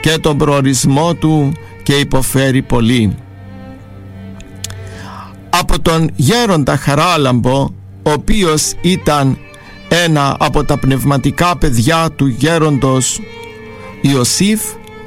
και τον προορισμό του και υποφέρει πολύ. Από τον γέροντα Χαράλαμπο, ο οποίος ήταν ένα από τα πνευματικά παιδιά του γέροντος Ιωσήφ,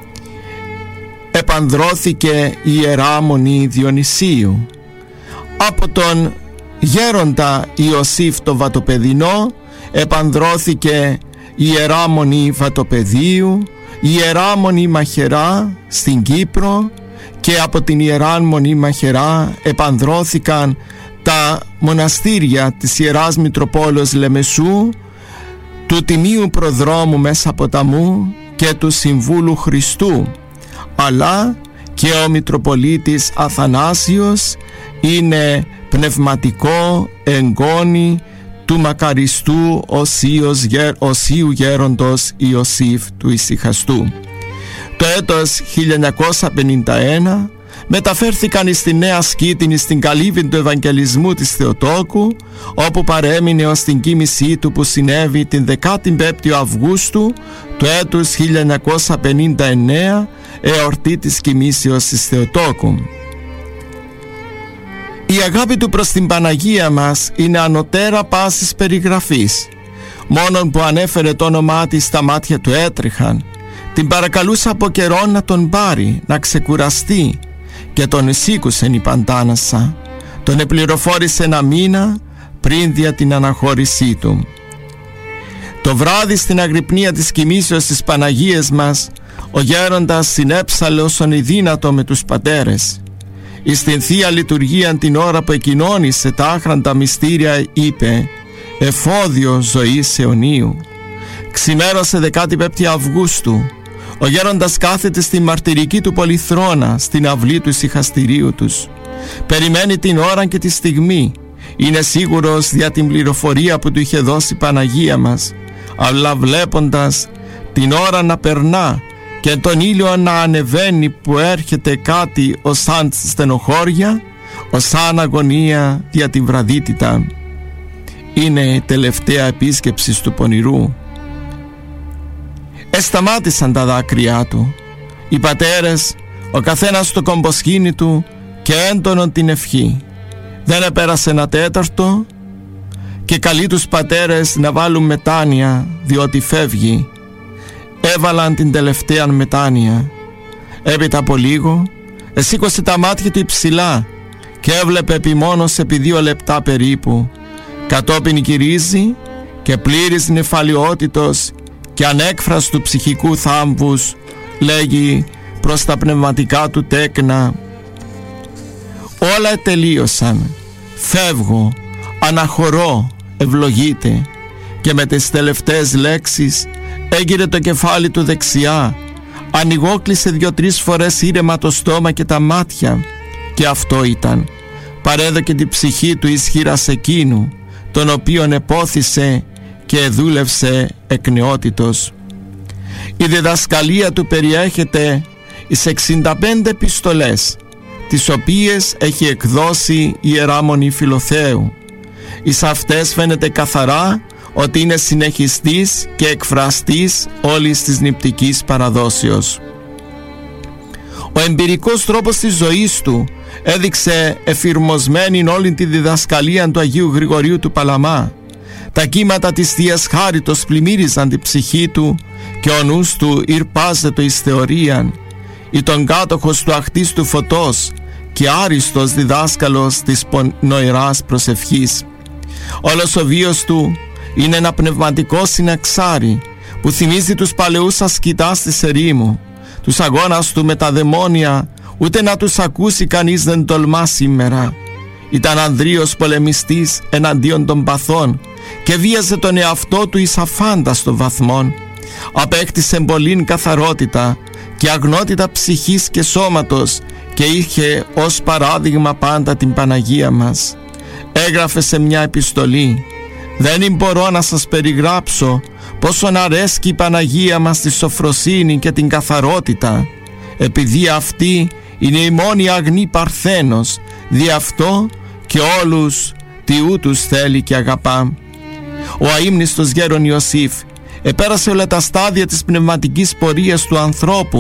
επανδρώθηκε η Ιερά Μονή Διονυσίου. Από τον γέροντα Ιωσήφ το Βατοπεδινό επανδρώθηκε η Ιερά Μονή Βατοπεδίου, η Ιερά Μονή Μαχαιρά στην Κύπρο, και από την Ιερά Μονή Μαχαιρά επανδρώθηκαν τα μοναστήρια της Ιεράς Μητροπόλεως Λεμεσού, του Τιμίου Προδρόμου Μεσαποταμού και του Συμβούλου Χριστού, αλλά και ο Μητροπολίτης Αθανάσιος είναι πνευματικό εγγόνι του μακαριστού οσίου γέροντος Ιωσήφ του Ησυχαστού. Το έτος 1951 μεταφέρθηκαν στη Νέα Σκήτινη στην καλύβη του Ευαγγελισμού της Θεοτόκου, όπου παρέμεινε ως την κοίμησή του που συνέβη την 15η Αυγούστου του έτους 1959, εορτή της κοιμήσεως της Θεοτόκου. Η αγάπη του προς την Παναγία μας είναι ανωτέρα πάσης περιγραφής. Μόνον που ανέφερε το όνομά της, τα μάτια του έτρεχαν. Την παρακαλούσε από καιρό να τον πάρει, να ξεκουραστεί, και τον εισήκουσεν η Παντάνασα. Τον επληροφόρησε ένα μήνα πριν δια την αναχώρησή του. Το βράδυ στην αγρυπνία της κοιμήσεως της Παναγίας μας, ο γέροντας συνέψαλε όσον ειδύνατο με τους πατέρες. Εις την Θεία Λειτουργία την ώρα που εκοινώνησε τα άχραντα μυστήρια είπε «Εφόδιο ζωής αιωνίου». Ξημέρωσε 15η Αυγούστου. Ο γέροντας κάθεται στη μαρτυρική του πολυθρόνα, στην αυλή του ησυχαστηρίου τους. Περιμένει την ώρα και τη στιγμή. Είναι σίγουρος δια την πληροφορία που του είχε δώσει η Παναγία μας, αλλά βλέποντας την ώρα να περνά και τον ήλιο να ανεβαίνει που έρχεται κάτι ως σαν στενοχώρια, ως σαν αγωνία δια την βραδύτητα. Είναι η τελευταία επίσκεψη του πονηρού. Εσταμάτησαν τα δάκρυά του. Οι πατέρες, ο καθένας στο κομποσχήνι του, και έντονον την ευχή. Δεν επέρασε ένα τέταρτο και καλεί τους πατέρες να βάλουν μετάνοια, διότι φεύγει. Έβαλαν την τελευταία μετάνοια. Έπειτα από λίγο εσήκωσε τα μάτια του υψηλά και έβλεπε επιμόνως επί 2 λεπτά περίπου. Κατόπιν γυρίζει και πλήρης νεφαλιότητος και ανέκφραστου ψυχικού θάμβους λέγει προς τα πνευματικά του τέκνα «Όλα τελείωσαν, φεύγω, αναχωρώ, ευλογείτε», και με τις τελευταίες λέξεις έγειρε το κεφάλι του δεξιά, ανοιγόκλεισε 2-3 φορές ήρεμα το στόμα και τα μάτια, και αυτό ήταν. Παρέδωκε την ψυχή του ισχύρα σε εκείνου, τον οποίον επόθησε και δούλευσε εκ νεότητος. Η διδασκαλία του περιέχεται εις 65 επιστολές, τις οποίες έχει εκδώσει η Ιερά Μονή Φιλοθέου. Εις αυτές φαίνεται καθαρά ότι είναι συνεχιστής και εκφραστής όλης της νηπτικής παραδόσεως. Ο εμπειρικός τρόπος της ζωής του έδειξε εφηρμοσμένη όλη τη διδασκαλία του Αγίου Γρηγορίου του Παλαμά. Τα κύματα της Θείας Χάριτος πλημμύριζαν την ψυχή του και ο νους του ηρπάζεται εις θεωρίαν. Ήταν κάτοχος του αχτίστου φωτός και άριστος διδάσκαλος της νοηράς προσευχής. Όλος ο βίος του είναι ένα πνευματικό συναξάρι που θυμίζει τους παλαιούς ασκητάς της ερήμου. Τους αγώνας του με τα δαιμόνια ούτε να τους ακούσει κανείς δεν τολμά σήμερα. Ήταν ανδρείος πολεμιστής εναντίον των παθών και βίαζε τον εαυτό του εις αφάνταστο βαθμόν. Απέκτησε πολλήν καθαρότητα και αγνότητα ψυχής και σώματος και είχε ως παράδειγμα πάντα την Παναγία μας. Έγραφε σε μια επιστολή «Δεν μπορώ να σας περιγράψω πόσον αρέσκει η Παναγία μας τη σοφροσύνη και την καθαρότητα, επειδή αυτή είναι η μόνη αγνή παρθένος, δι' αυτό και όλους τιούτους θέλει και αγαπά». Ο αείμνηστος γέρον Ιωσήφ επέρασε όλα τα στάδια της πνευματικής πορείας του ανθρώπου